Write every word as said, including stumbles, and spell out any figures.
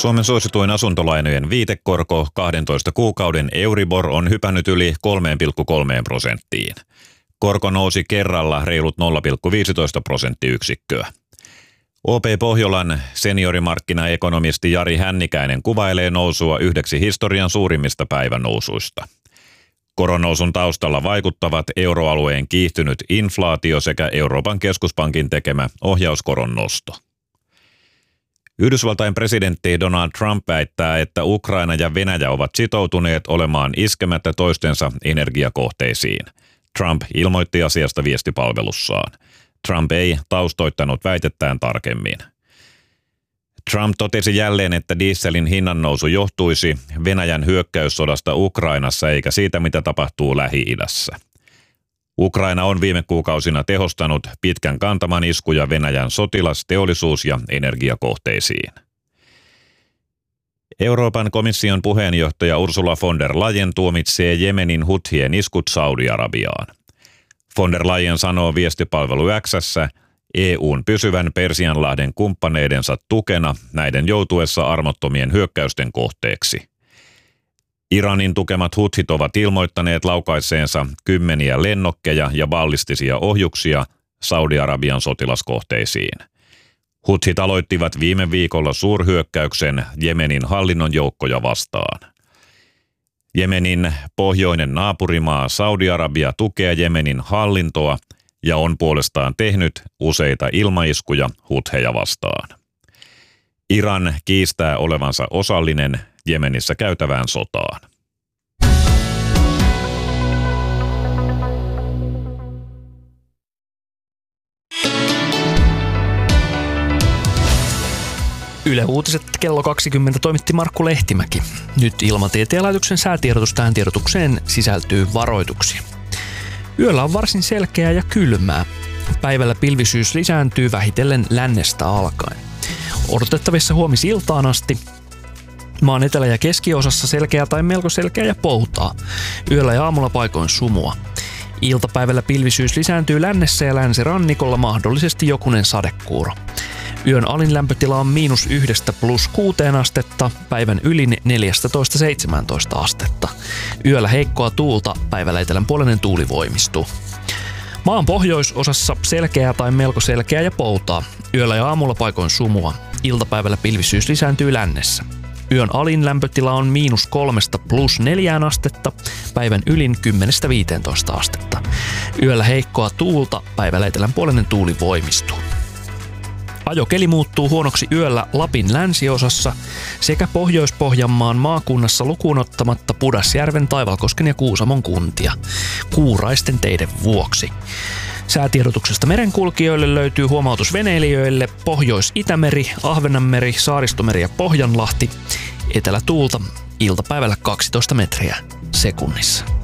Suomen suosituin asuntolainojen viitekorko kahdentoista kuukauden Euribor on hypännyt yli kolme pilkku kolme prosenttiin. Korko nousi kerralla reilut nolla pilkku viisitoista prosenttiyksikköä. O P Pohjolan seniorimarkkinaekonomisti Jari Hännikäinen kuvailee nousua yhdeksi historian suurimmista päivänousuista. Koronnousun taustalla vaikuttavat euroalueen kiihtynyt inflaatio sekä Euroopan keskuspankin tekemä ohjauskoron nosto. Yhdysvaltain presidentti Donald Trump väittää, että Ukraina ja Venäjä ovat sitoutuneet olemaan iskemättä toistensa energiakohteisiin. Trump ilmoitti asiasta viestipalvelussaan. Trump ei taustoittanut väitettään tarkemmin. Trump totesi jälleen, että dieselin hinnannousu johtuisi Venäjän hyökkäyssodasta Ukrainassa eikä siitä, mitä tapahtuu Lähi-idässä. Ukraina on viime kuukausina tehostanut pitkän kantaman iskuja Venäjän sotilas-, teollisuus- ja energiakohteisiin. Euroopan komission puheenjohtaja Ursula von der Leyen tuomitsee Jemenin huthien iskut Saudi-Arabiaan. Von der Leyen sanoo viestipalvelu X:ssä E U:n pysyvän Persianlahden kumppaneidensa tukena näiden joutuessa armottomien hyökkäysten kohteeksi. Iranin tukemat huthit ovat ilmoittaneet laukaisseensa kymmeniä lennokkeja ja ballistisia ohjuksia Saudi-Arabian sotilaskohteisiin. Huthit aloittivat viime viikolla suurhyökkäyksen Jemenin hallinnon joukkoja vastaan. Jemenin pohjoinen naapurimaa Saudi-Arabia tukee Jemenin hallintoa ja on puolestaan tehnyt useita ilmaiskuja hutheja vastaan. Iran kiistää olevansa osallinen Jemenissä käytävään sotaan. Yle Uutiset kello kaksikymmentä toimitti Markku Lehtimäki. Nyt Ilmatieteen laitoksen säätiedotus tähän tiedotukseen sisältyy varoituksia. Yöllä on varsin selkeää ja kylmää. Päivällä pilvisyys lisääntyy vähitellen lännestä alkaen. Odotettavissa huomisiltaan asti. Maan etelä- ja keskiosassa selkeää tai melko selkeää ja poutaa. Yöllä ja aamulla paikoin sumua. Iltapäivällä pilvisyys lisääntyy lännessä ja länsirannikolla mahdollisesti jokunen sadekuuro. Yön alin lämpötila on miinus yhdestä plus kuuteen astetta, päivän ylin neljätoista seitsemäntoista astetta. Yöllä heikkoa tuulta, päivällä etelän puolinen tuuli voimistuu. Maan pohjoisosassa selkeää tai melko selkeää ja poutaa. Yöllä ja aamulla paikoin sumua. Iltapäivällä pilvisyys lisääntyy lännessä. Yön alin lämpötila on miinus kolmesta plus neljään astetta, päivän ylin kymmenestä viiteentoista astetta. Yöllä heikkoa tuulta, päivällä etelän puolinen tuuli voimistuu. Ajokeli muuttuu huonoksi yöllä Lapin länsiosassa sekä Pohjois-Pohjanmaan maakunnassa lukuun ottamatta Pudasjärven, Taivalkosken ja Kuusamon kuntia kuuraisten teiden vuoksi. Säätiedotuksesta merenkulkijoille löytyy huomautus veneilijöille Pohjois-Itämeri, Ahvenanmeri, Saaristomeri ja Pohjanlahti. Etelätuulta iltapäivällä kaksitoista metriä sekunnissa.